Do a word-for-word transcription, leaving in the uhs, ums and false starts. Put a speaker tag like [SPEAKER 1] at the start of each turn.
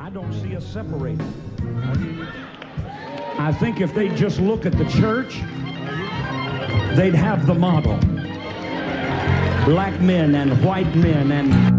[SPEAKER 1] I don't see us separated. I think if they just look at the church, they'd have the model. Black men and white men and